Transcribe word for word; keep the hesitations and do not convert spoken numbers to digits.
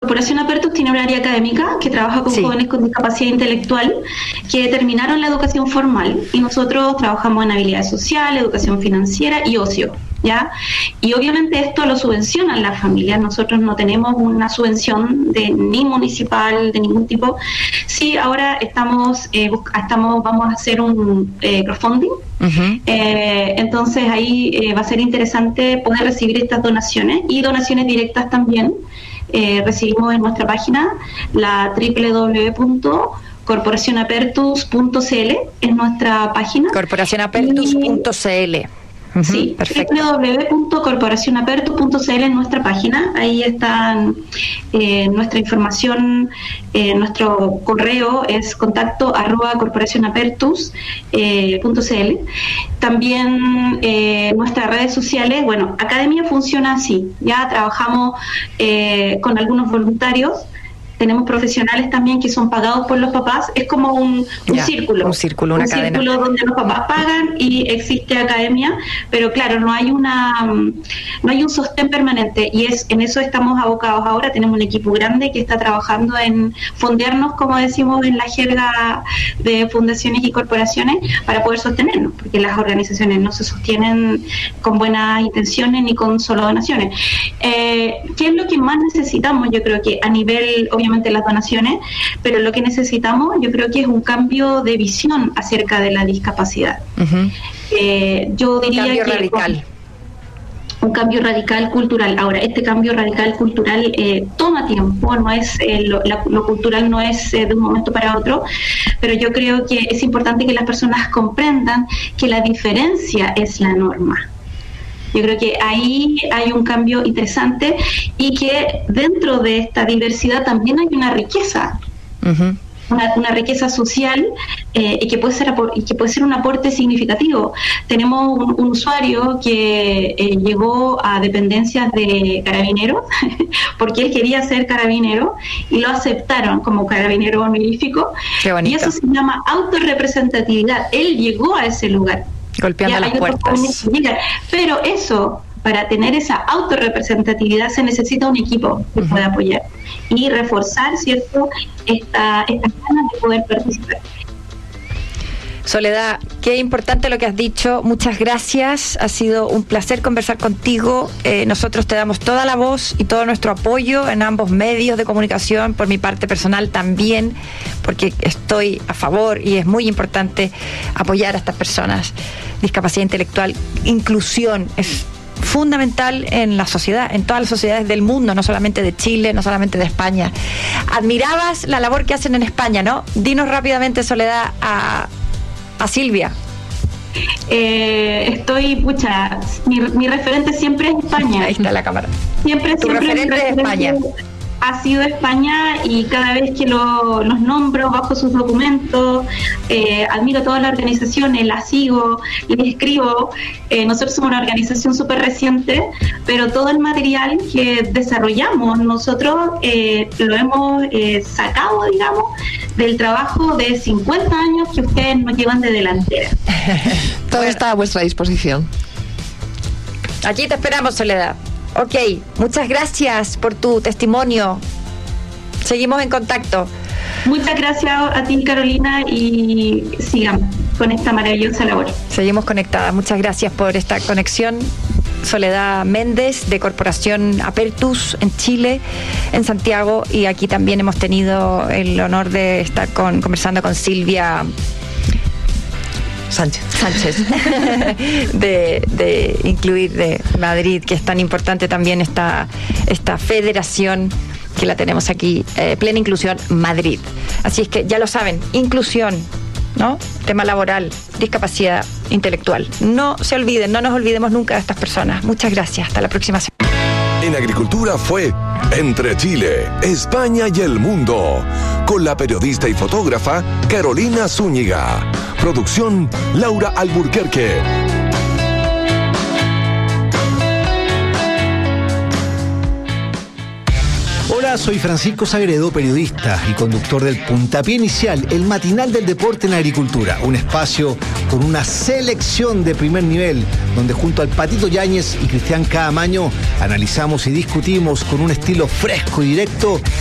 Corporación Apertus tiene un área académica que trabaja con sí. jóvenes con discapacidad intelectual que terminaron la educación formal, y nosotros trabajamos en habilidades sociales, educación financiera y ocio, ¿ya? Y obviamente esto lo subvencionan las familias. Nosotros no tenemos una subvención de ni municipal, de ningún tipo. Sí, ahora estamos, eh, estamos vamos a hacer un eh, crowdfunding. Uh-huh. Eh, entonces ahí eh, va a ser interesante poder recibir estas donaciones y donaciones directas también. Eh, recibimos en nuestra página, la doble u doble u doble u punto corporación apertus punto c l, es nuestra página. corporación apertus punto c l. Uh-huh, sí, perfecto. doble u doble u doble u punto corporación apertus punto c l en nuestra página. Ahí está eh, nuestra información. Eh, nuestro correo es contacto arroba corporación apertus punto c l. También eh, nuestras redes sociales. Bueno, Academia funciona así. Ya trabajamos eh, con algunos voluntarios. Tenemos profesionales también que son pagados por los papás. Es como un, un ya, círculo. Un círculo, una un cadena. círculo donde los papás pagan y existe academia, pero claro, no hay una no hay un sostén permanente, y es en eso estamos abocados ahora. Tenemos un equipo grande que está trabajando en fondearnos, como decimos en la jerga de fundaciones y corporaciones, para poder sostenernos, porque las organizaciones no se sostienen con buenas intenciones ni con solo donaciones. Eh, ¿Qué es lo que más necesitamos? Yo creo que a nivel, obviamente, las donaciones, pero lo que necesitamos yo creo que es un cambio de visión acerca de la discapacidad. Uh-huh. Eh, yo diría un cambio que radical. Un cambio radical cultural. Ahora, este cambio radical cultural eh, toma tiempo, no es eh, lo, la, lo cultural no es eh, de un momento para otro, pero yo creo que es importante que las personas comprendan que la diferencia es la norma. Yo creo que ahí hay un cambio interesante, y que dentro de esta diversidad también hay una riqueza, uh-huh. una, una riqueza social eh, y que puede ser y que puede ser un aporte significativo. Tenemos un, un usuario que eh, llegó a dependencias de Carabineros porque él quería ser carabinero y lo aceptaron como carabinero honorífico. Qué bonito. Y eso se llama autorrepresentatividad. Él llegó a ese lugar. Golpeando ya, las puertas. Pero eso, para tener esa autorrepresentatividad, se necesita un equipo que uh-huh. pueda apoyar y reforzar, ¿cierto?, esta, estas ganas de poder participar. Soledad, qué importante lo que has dicho. Muchas gracias. Ha sido un placer conversar contigo. Eh, nosotros te damos toda la voz y todo nuestro apoyo en ambos medios de comunicación. Por mi parte personal también, porque estoy a favor y es muy importante apoyar a estas personas. Discapacidad intelectual, inclusión es fundamental en la sociedad, en todas las sociedades del mundo, no solamente de Chile, no solamente de España. Admirabas la labor que hacen en España, ¿no? Dinos rápidamente, Soledad, a a Silvia. Eh, estoy, pucha, mi, mi referente siempre es España. Ahí está la cámara. Siempre, tu siempre referente es España. Ha sido España, y cada vez que lo, los nombro bajo sus documentos, eh, admiro todas las organizaciones, las sigo, les escribo. Eh, nosotros somos una organización súper reciente, pero todo el material que desarrollamos nosotros eh, lo hemos eh, sacado, digamos, del trabajo de cincuenta años que ustedes nos llevan de delantera. Todo bueno. Está a vuestra disposición. Aquí te esperamos, Soledad. Ok, muchas gracias por tu testimonio. Seguimos en contacto. Muchas gracias a ti, Carolina, y sigamos con esta maravillosa labor. Seguimos conectadas. Muchas gracias por esta conexión. Soledad Méndez, de Corporación Apertus en Chile, en Santiago, y aquí también hemos tenido el honor de estar con, conversando con Silvia Sánchez, Sánchez de, de incluir de Madrid, que es tan importante también esta, esta federación que la tenemos aquí, eh, Plena Inclusión Madrid. Así es que ya lo saben, inclusión, ¿no? Tema laboral, discapacidad intelectual. No se olviden, no nos olvidemos nunca de estas personas. Muchas gracias, hasta la próxima semana. En Agricultura fue Entre Chile, España y el Mundo, con la periodista y fotógrafa Carolina Zúñiga. Producción Laura Alburquerque. Hola, soy Francisco Sagredo, periodista y conductor del Puntapié Inicial, el matinal del deporte en la agricultura. Un espacio con una selección de primer nivel, donde junto al Patito Yáñez y Cristian Caamaño analizamos y discutimos con un estilo fresco y directo